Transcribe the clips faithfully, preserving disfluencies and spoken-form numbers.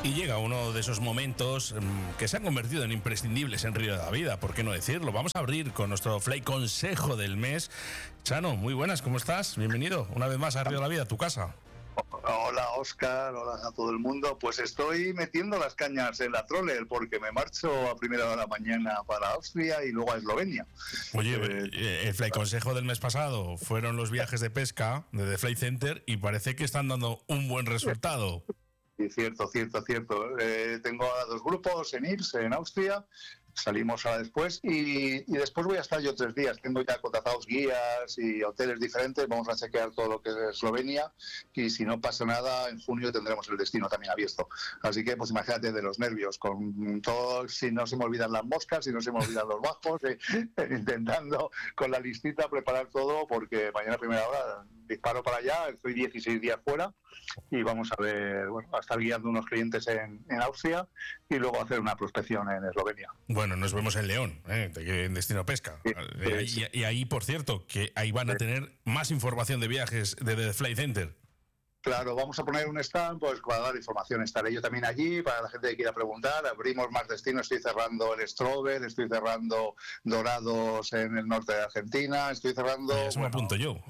Y llega uno de esos momentos mmm, que se han convertido en imprescindibles en Río de la Vida, ¿por qué no decirlo? Vamos a abrir con nuestro Fly Consejo del mes. Chano, muy buenas, ¿cómo estás? Bienvenido una vez más a Río de la Vida, tu casa. Hola Óscar, hola a todo el mundo. Pues estoy metiendo las cañas en la troller porque me marcho a primera hora de la mañana para Austria y luego a Eslovenia. Oye, eh, el Fly Consejo del mes pasado fueron los viajes de pesca de The Fly Center y parece que están dando un buen resultado. Sí, cierto, cierto, cierto. Eh, tengo a dos grupos en I R S, en Austria. Salimos ahora después y, y después voy a estar yo tres días. Tengo ya contratados guías y hoteles diferentes. Vamos a chequear todo lo que es Eslovenia y si no pasa nada, en junio tendremos el destino también abierto. Así que, pues imagínate de los nervios, con todo, si no se me olvidan las moscas, si no se me olvidan los bajos, eh, intentando con la listita preparar todo porque mañana a primera hora disparo para allá, estoy dieciséis días fuera y vamos a ver, bueno, a estar guiando unos clientes en, en Austria y luego hacer una prospección en Eslovenia. Bueno, nos vemos en León, ¿eh? En Destino Pesca. Sí, sí. Y, y ahí, por cierto, que ahí van a tener más información de viajes de The Fly Center. Claro, vamos a poner un stand pues para dar información. Estaré yo también allí para la gente que quiera preguntar. Abrimos más destinos. Estoy cerrando el Strobel, estoy cerrando Dorados en el norte de Argentina. Estoy cerrando. Eso bueno, me apunto yo.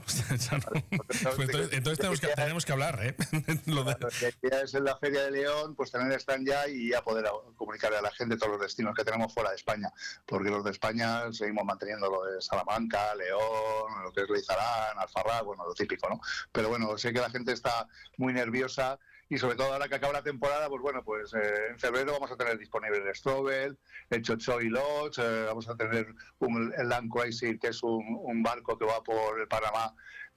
pues entonces, entonces tenemos, que, tenemos que hablar, ¿eh? Lo de... Claro, ya es en la Feria de León, pues tener stand ya y ya poder comunicarle a la gente todos los destinos que tenemos fuera de España. Porque los de España seguimos manteniendo lo de Salamanca, León, lo que es Leizarán, Alfarrás, bueno, lo típico, ¿no? Pero bueno, sé que la gente está muy nerviosa y sobre todo ahora que acaba la temporada, pues bueno, pues eh, en febrero vamos a tener disponible el Strobel, el Chochoy Lodge, eh, vamos a tener un, el Land Cruiser, que es un, un barco que va por el Panamá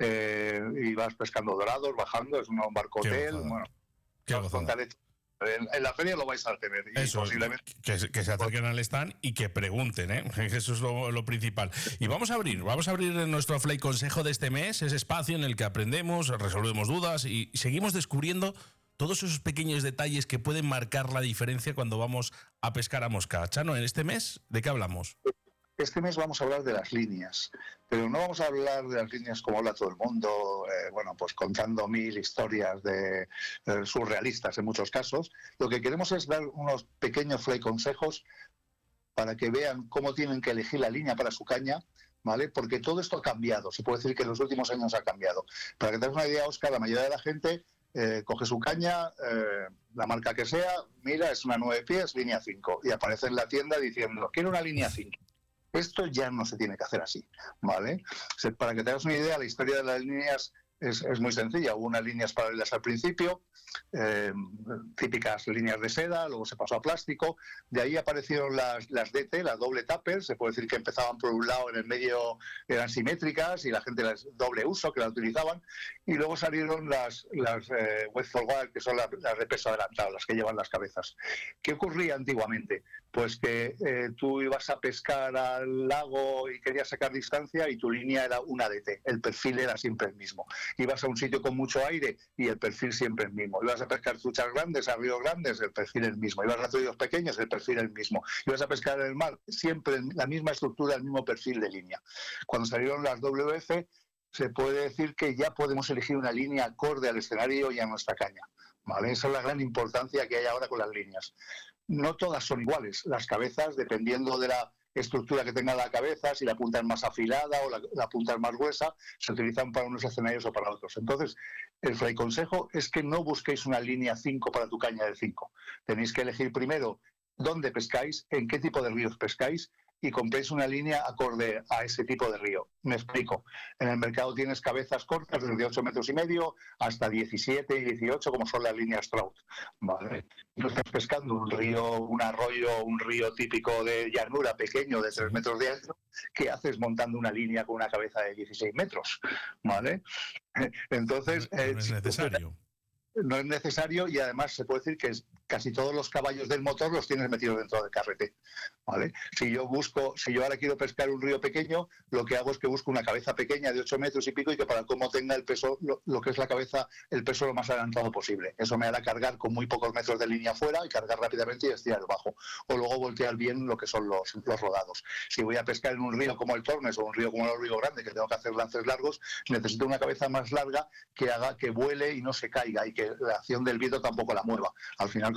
eh, y vas pescando dorados, bajando, es un, un barco hotel, bueno, Qué gozada. En, en la feria lo vais a tener. Y Eso, posiblemente... que, que se acerquen al stand y que pregunten, ¿eh? Eso es lo, lo principal. Y vamos a abrir, vamos a abrir nuestro Fly Consejo de este mes, ese espacio en el que aprendemos, resolvemos dudas y seguimos descubriendo todos esos pequeños detalles que pueden marcar la diferencia cuando vamos a pescar a mosca. Chano, en este mes, ¿de qué hablamos? Este mes vamos a hablar de las líneas, pero no vamos a hablar de las líneas como habla todo el mundo, eh, bueno, pues contando mil historias de, de surrealistas en muchos casos. Lo que queremos es dar unos pequeños fly consejos para que vean cómo tienen que elegir la línea para su caña, ¿vale? Porque todo esto ha cambiado, se puede decir que en los últimos años ha cambiado. Para que te hagas una idea, Óscar, la mayoría de la gente eh, coge su caña, eh, la marca que sea, mira, es una nueve pies, línea cinco, y aparece en la tienda diciendo, quiero una línea cinco. Esto ya no se tiene que hacer así, ¿vale? Para que te hagas una idea, la historia de las líneas es, es muy sencilla. Hubo unas líneas paralelas al principio, eh, típicas líneas de seda, luego se pasó a plástico. De ahí aparecieron las, las D T, las doble tapper. Se puede decir que empezaban por un lado, en el medio eran simétricas y la gente las doble uso, que las utilizaban. Y luego salieron las, las eh, Wet Forward, que son las, las de peso adelantado, las que llevan las cabezas. ¿Qué ocurría antiguamente? Pues que eh, tú ibas a pescar al lago y querías sacar distancia y tu línea era una D T, el perfil era siempre el mismo. Ibas a un sitio con mucho aire y el perfil siempre el mismo. Ibas a pescar truchas grandes, a ríos grandes, el perfil el mismo. Ibas a ríos pequeños, el perfil el mismo. Ibas a pescar en el mar, siempre la misma estructura, el mismo perfil de línea. Cuando salieron las W F, se puede decir que ya podemos elegir una línea acorde al escenario y a nuestra caña, ¿vale? Esa es la gran importancia que hay ahora con las líneas. No todas son iguales. Las cabezas, dependiendo de la estructura que tenga la cabeza, si la punta es más afilada o la, la punta es más gruesa, se utilizan para unos escenarios o para otros. Entonces, el fly consejo es que no busquéis una línea cinco para tu caña de cinco. Tenéis que elegir primero dónde pescáis, en qué tipo de ríos pescáis, y compréis una línea acorde a ese tipo de río. Me explico. En el mercado tienes cabezas cortas desde ocho metros y medio hasta diecisiete y dieciocho, como son las líneas trout. Vale. No estás pescando un río, un arroyo, un río típico de llanura pequeño de tres metros de ancho. ¿Qué haces montando una línea con una cabeza de dieciséis metros? ¿Vale? Entonces... No, no es necesario. No es necesario y además se puede decir que casi todos los caballos del motor los tienes metidos dentro del carrete, ¿vale? Si yo busco, si yo ahora quiero pescar un río pequeño, lo que hago es que busco una cabeza pequeña de ocho metros y pico y que para cómo tenga el peso, lo, lo que es la cabeza, el peso lo más adelantado posible. Eso me hará cargar con muy pocos metros de línea afuera y cargar rápidamente y estirar el bajo. O luego voltear bien lo que son los, los rodados. Si voy a pescar en un río como el Tormes o un río como el Río Grande, que tengo que hacer lances largos, necesito una cabeza más larga que haga que vuele y no se caiga y que la acción del viento tampoco la mueva. Al final,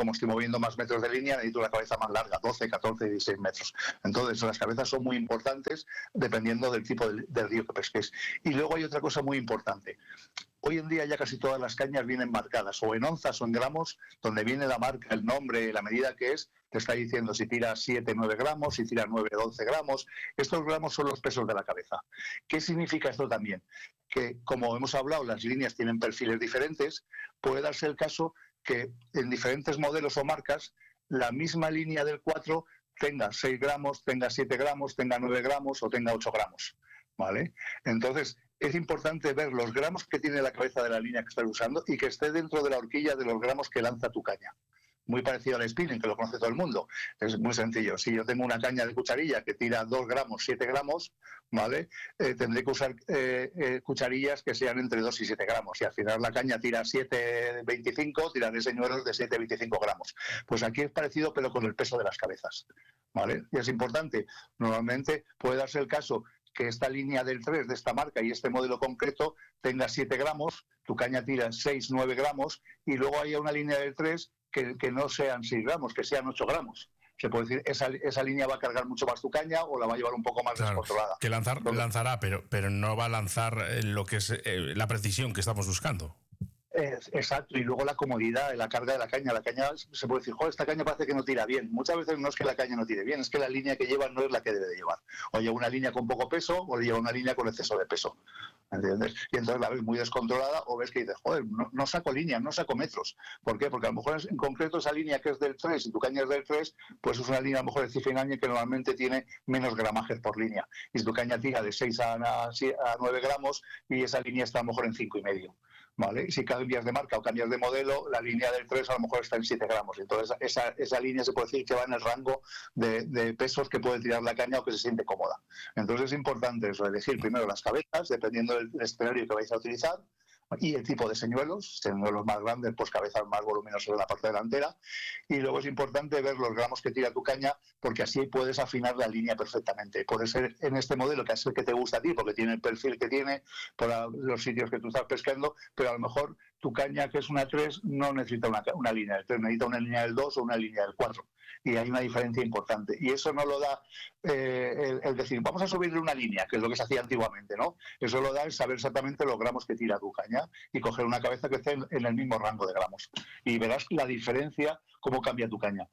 como estoy moviendo más metros de línea, necesito una cabeza más larga, doce, catorce, dieciséis metros. Entonces, las cabezas son muy importantes dependiendo del tipo de, del río que pesquéis. Y luego hay otra cosa muy importante. Hoy en día ya casi todas las cañas vienen marcadas, o en onzas o en gramos, donde viene la marca, el nombre, la medida que es, te está diciendo si tira siete, nueve gramos, si tira nueve, once gramos. Estos gramos son los pesos de la cabeza. ¿Qué significa esto también? Que, como hemos hablado, las líneas tienen perfiles diferentes, puede darse el caso que en diferentes modelos o marcas, la misma línea del cuatro tenga seis gramos, tenga siete gramos, tenga nueve gramos o tenga ocho gramos, ¿vale? Entonces, es importante ver los gramos que tiene la cabeza de la línea que estás usando y que esté dentro de la horquilla de los gramos que lanza tu caña. Muy parecido al spinning, que lo conoce todo el mundo. Es muy sencillo. Si yo tengo una caña de cucharilla que tira dos gramos, siete gramos, ¿vale? Eh, tendré que usar eh, eh, cucharillas que sean entre dos y siete gramos. Y al final la caña tira siete veinticinco, tiraré señuelos de siete veinticinco gramos. Pues aquí es parecido, pero con el peso de las cabezas, ¿vale? Y es importante. Normalmente puede darse el caso que esta línea del tres de esta marca y este modelo concreto tenga siete gramos, tu caña tira seis, nueve gramos, y luego haya una línea del tres que, que no sean seis gramos, que sean ocho gramos. Se puede decir, esa, esa línea va a cargar mucho más tu caña o la va a llevar un poco más claro, descontrolada. Que lanzar, Entonces, lanzará, pero, pero no va a lanzar lo que es eh, la precisión que estamos buscando. Exacto, y luego la comodidad de la carga de la caña. La caña se puede decir, joder, esta caña parece que no tira bien. Muchas veces no es que la caña no tire bien, es que la línea que lleva no es la que debe de llevar. O lleva una línea con poco peso o lleva una línea con exceso de peso. ¿Entiendes? Y entonces la ves muy descontrolada o ves que dices, joder, no, no saco líneas, no saco metros. ¿Por qué? Porque a lo mejor en concreto esa línea que es del tres y tu caña es del tres, pues es una línea a lo mejor de cifra que normalmente tiene menos gramajes por línea. Y si tu caña tira de seis a nueve gramos y esa línea está a lo mejor en cinco y medio. ¿Vale? Si cambias de marca o cambias de modelo, la línea del tres a lo mejor está en siete gramos. Entonces, esa, esa línea se puede decir que va en el rango de, de pesos que puede tirar la caña o que se siente cómoda. Entonces, es importante eso, elegir primero las cabezas, dependiendo del escenario que vais a utilizar, y el tipo de señuelos, señuelos más grandes, pues cabezas más voluminosas en la parte delantera. Y luego es importante ver los gramos que tira tu caña, porque así puedes afinar la línea perfectamente. Puede ser en este modelo, que es el que te gusta a ti, porque tiene el perfil que tiene para los sitios que tú estás pescando, pero a lo mejor tu caña, que es una tres, no necesita una, una línea del tres, necesita una línea del dos o una línea del cuatro. Y hay una diferencia importante. Y eso no lo da eh, el, el decir, vamos a subirle una línea, que es lo que se hacía antiguamente, ¿no? Eso lo da el saber exactamente los gramos que tira tu caña y coger una cabeza que esté en, en el mismo rango de gramos. Y verás la diferencia, cómo cambia tu caña.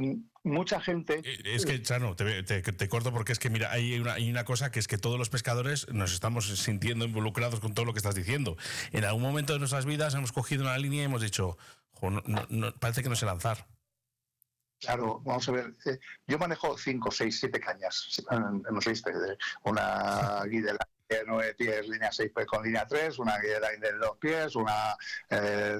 Mucha gente... Es que, Chano, te, te, te corto porque es que, mira, hay una, hay una cosa que es que todos los pescadores nos estamos sintiendo involucrados con todo lo que estás diciendo. En algún momento de nuestras vidas hemos cogido una línea y hemos dicho, no, no, no, parece que no sé lanzar. Claro, vamos a ver. Eh, yo manejo cinco, seis, siete cañas. Hemos visto una Guideline de nueve pies, línea seis pues, con línea tres, una Guideline de dos pies, una eh,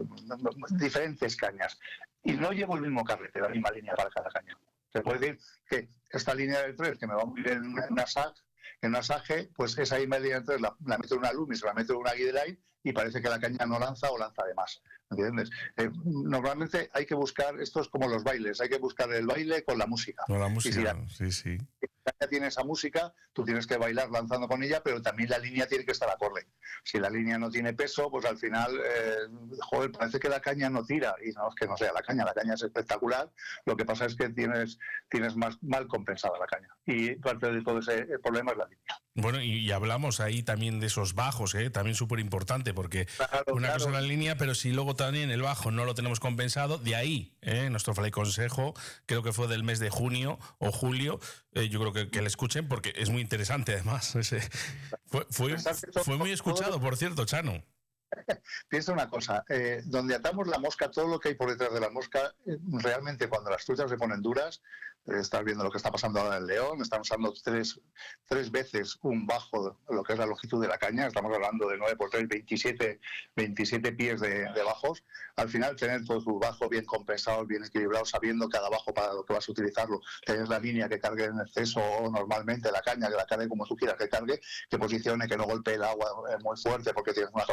diferentes cañas. Y no llevo el mismo carrete, la misma línea para cada caña. Se puede decir que esta línea del tres, que me va muy bien en una S A G, en una Sage, pues esa misma línea del tres la, la meto en una Loomis, la meto en una Guideline y parece que la caña no lanza o lanza de más. ¿Entiendes? Eh, normalmente hay que buscar, esto es como los bailes, hay que buscar el baile con la música. Con la música, y si la, sí, sí. Si la caña tiene esa música, tú tienes que bailar lanzando con ella, pero también la línea tiene que estar acorde. Si la línea no tiene peso, pues al final, eh, joder, parece que la caña no tira. Y no es que no sea la caña, la caña es espectacular. Lo que pasa es que tienes, tienes más mal compensada la caña. Y parte de todo ese problema es la línea. Bueno, y, y hablamos ahí también de esos bajos, ¿eh? También súper importante, porque claro, una claro. cosa es la línea, pero si luego también el bajo no lo tenemos compensado, de ahí, ¿eh? Nuestro fly consejo, creo que fue del mes de junio o julio, eh, yo creo que, que le escuchen porque es muy interesante además. Ese, fue, fue, fue muy escuchado, por cierto, Chano. Piensa una cosa, eh, donde atamos la mosca, todo lo que hay por detrás de la mosca, eh, realmente cuando las truchas se ponen duras, eh, estás viendo lo que está pasando ahora en el León, estamos usando tres, tres veces un bajo, lo que es la longitud de la caña, estamos hablando de nueve por tres, veintisiete, veintisiete pies de, de bajos. Al final tener todos tus bajos bien compensados, bien equilibrados, sabiendo cada bajo para lo que vas a utilizarlo, tener la línea que cargue en exceso o normalmente la caña, que la cargue como tú quieras que cargue, que posicione, que no golpee el agua muy fuerte porque tienes una cabeza muy potente,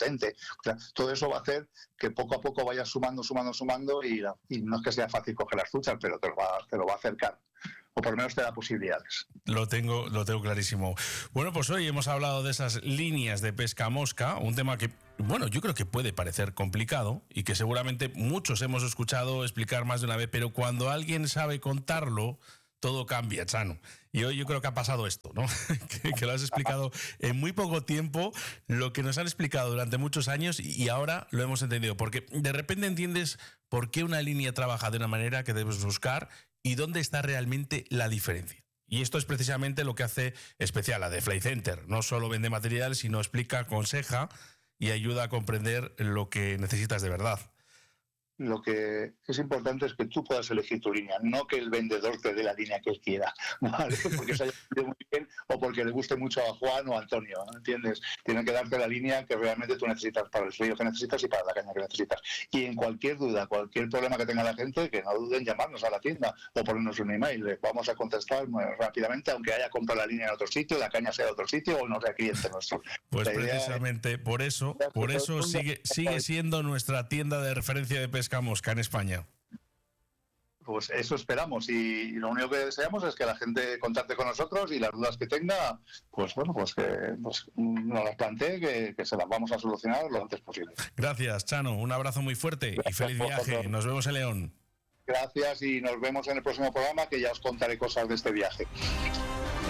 diferente. O sea, todo eso va a hacer que poco a poco vayas sumando, sumando, sumando y, y no es que sea fácil coger las truchas, pero te lo va, te lo va a acercar. O por lo menos te da posibilidades. Lo tengo, lo tengo clarísimo. Bueno, pues hoy hemos hablado de esas líneas de pesca mosca, un tema que, bueno, yo creo que puede parecer complicado y que seguramente muchos hemos escuchado explicar más de una vez, pero cuando alguien sabe contarlo, todo cambia, Chano. Y hoy yo creo que ha pasado esto, ¿no? que, que lo has explicado en muy poco tiempo, lo que nos han explicado durante muchos años y ahora lo hemos entendido. Porque de repente entiendes por qué una línea trabaja de una manera que debes buscar y dónde está realmente la diferencia. Y esto es precisamente lo que hace especial a The Fly Center. No solo vende material, sino explica, aconseja y ayuda a comprender lo que necesitas de verdad. Lo que es importante es que tú puedas elegir tu línea, no que el vendedor te dé la línea que él quiera, ¿vale? Porque se haya vendido muy bien o porque le guste mucho a Juan o a Antonio, ¿entiendes? Tienen que darte la línea que realmente tú necesitas para el frío que necesitas y para la caña que necesitas. Y en cualquier duda, cualquier problema que tenga la gente, que no duden en llamarnos a la tienda o ponernos un email. Les vamos a contestar muy rápidamente, aunque haya comprado la línea en otro sitio, la caña sea de otro sitio o no sea cliente nuestro. Pues precisamente es, por eso, por eso sigue, sigue siendo nuestra tienda de referencia de pesca mosca en España. Pues eso esperamos y lo único que deseamos es que la gente contacte con nosotros y las dudas que tenga, pues bueno, pues que pues, nos las plantee, que, que se las vamos a solucionar lo antes posible. Gracias, Chano, un abrazo muy fuerte. Gracias, y feliz viaje. Nos vemos en León. Gracias y nos vemos en el próximo programa, que ya os contaré cosas de este viaje.